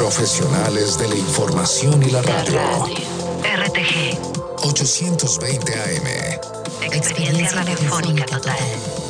Profesionales de la información y la radio. RTG 820 AM. Experiencia radiofónica total.